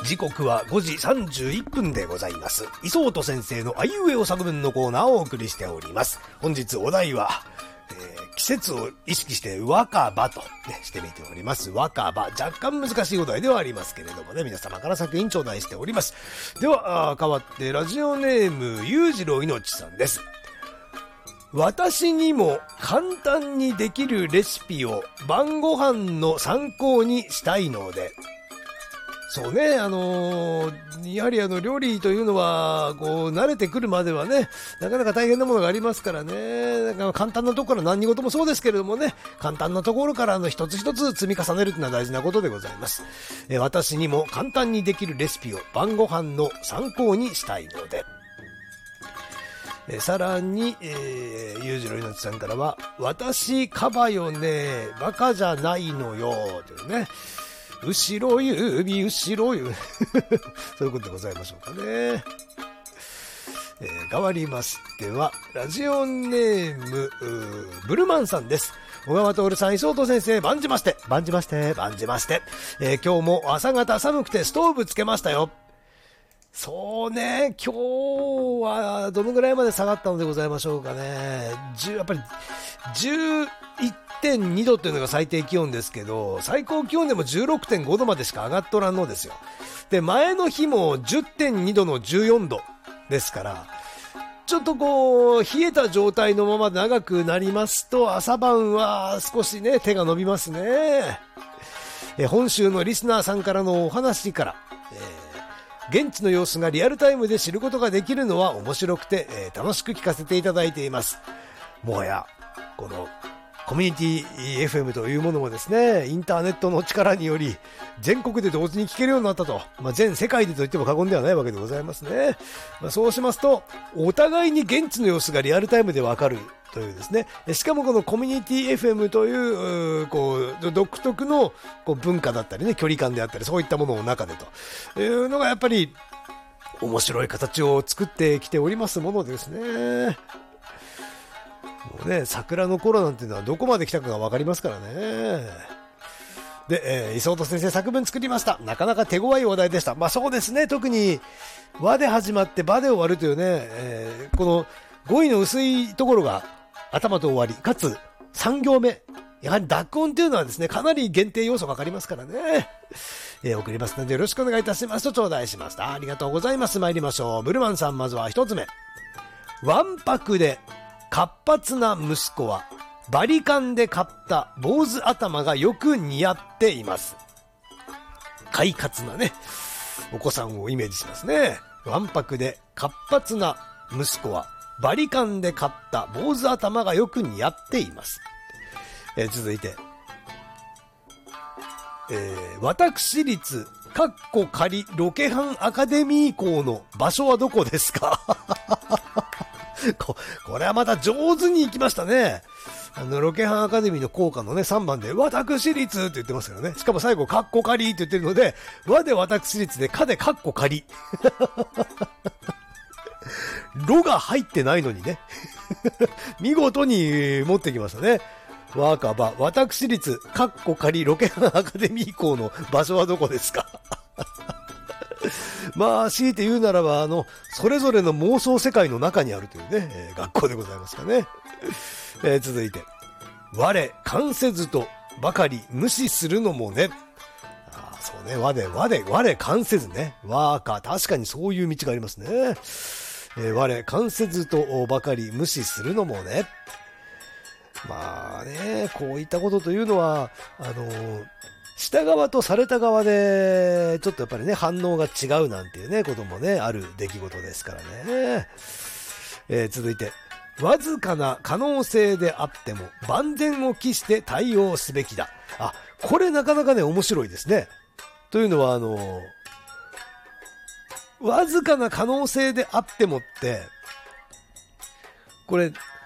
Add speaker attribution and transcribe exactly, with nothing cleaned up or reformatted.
Speaker 1: 時刻はごじさんじゅういっぷんでございます。磯本先生のあいうえお作文のコーナーをお送りしております。本日お題は、えー、季節を意識して若葉と、ね、してみております。若葉。若干難しいお題ではありますけれどもね、皆様から作品頂戴しております。では、変わってラジオネーム、ゆうじろういのちさんです。私にも簡単にできるレシピを晩ご飯の参考にしたいので、そうね、あのー、やはりあの料理というのはこう慣れてくるまではね、なかなか大変なものがありますからね。だから簡単なところから何事もそうですけれどもね、簡単なところからの一つ一つ積み重ねるというのは大事なことでございます。えー、私にも簡単にできるレシピを晩ご飯の参考にしたいので。えー、さらに、えー、ゆうじろういのちさんからは、私カバよね、バカじゃないのよというね。後ろ指、後ろ指。そういうことでございましょうかね。えー、変わりましては、ラジオネーム、ブルマンさんです。小川徹さん、磯本先生、番じまして、番じまして、番じまして。えー、今日も朝方寒くてストーブつけましたよ。そうね、今日はどのぐらいまで下がったのでございましょうかね。やっぱり、じゅういってんにどというのが最低気温ですけど、最高気温でも じゅうろくてんごどまでしか上がっとらんのですよ。で、前の日も じゅってんにどのじゅうよんどですから、ちょっとこう、冷えた状態のまま長くなりますと、朝晩は少しね、手が伸びますね。え、本州のリスナーさんからのお話から、えー、現地の様子がリアルタイムで知ることができるのは面白くて、えー、楽しく聞かせていただいています。もはや、この、コミュニティ エフエム というものもですね、インターネットの力により全国で同時に聞けるようになったと、まあ、全世界でと言っても過言ではないわけでございますね。まあ、そうしますと、お互いに現地の様子がリアルタイムでわかるというですね、しかもこのコミュニティ エフエム という、こう独特のこう文化だったりね、距離感であったり、そういったものの中でというのがやっぱり面白い形を作ってきておりますものですね。もうね、桜の頃なんていうのはどこまで来たかが分かりますからね。で、えー、磯本先生作文作りました。なかなか手強い話題でした。まあそうですね、特に和で始まって場で終わるというね、えー、この語彙の薄いところが頭と終わり、かつさん行目、やはり濁音というのはですね、かなり限定要素がかかりますからね。えー、送りますのでよろしくお願いいたしますと頂戴しました。ありがとうございます。参りましょう。ブルマンさん、まずは一つ目。わんぱくで活発な息子はバリカンで買った坊主頭がよく似合っています。快活なね、お子さんをイメージしますね。わんぱくで活発な息子はバリカンで買った坊主頭がよく似合っています。えー、続いて、えー、私立かっこ仮ロケハンアカデミー校の場所はどこですか？こ, これはまた上手にいきましたね。あの、ロケハンアカデミーの校歌のね、さんばんで、私立って言ってますからね。しかも最後、カッコ仮って言ってるので、和で私立で、かでカッコ仮。ロが入ってないのにね。見事に持ってきましたね。若葉、私立、カッコ仮、ロケハンアカデミー校の場所はどこですか？まあ、強いて言うならば、あの、それぞれの妄想世界の中にあるというね、えー、学校でございますかね。えー、続いて、我、関せずとばかり無視するのもね。あ、そうね、和で、和で、我、関せずね。和か、確かにそういう道がありますね。えー、我、関せずとばかり無視するのもね。まあね、こういったことというのは、あのー、した側とされた側でちょっとやっぱりね反応が違うなんていうねこともねある出来事ですからね。えー、続いて、わずかな可能性であっても万全を期して対応すべきだ。あ、これなかなかね面白いですね。というのはあのわずかな可能性であってもってこれ